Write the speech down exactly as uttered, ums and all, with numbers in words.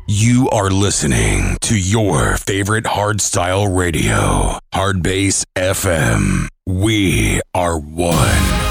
You are listening to your favorite hardstyle radio, Hardbass F M. We are one.